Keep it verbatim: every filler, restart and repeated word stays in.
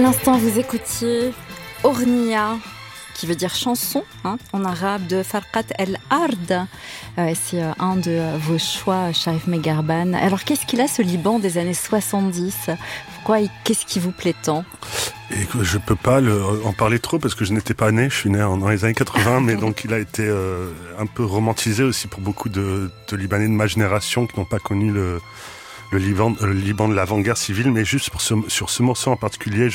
À l'instant, vous écoutiez Ornia, qui veut dire chanson, hein, en arabe, de Farqat El Ard. Euh, c'est euh, un de euh, vos choix, Sharif Megharban. Alors, qu'est-ce qu'il a, ce Liban des années soixante-dix ? Pourquoi, qu'est-ce qui vous plaît tant ? Et je peux pas le, en parler trop parce que je n'étais pas né, je suis né en, dans les années quatre-vingts, mais donc il a été euh, un peu romantisé aussi pour beaucoup de, de Libanais de ma génération qui n'ont pas connu le, le, Liban, le Liban de l'avant-guerre civile, mais juste pour ce, sur ce morceau en particulier,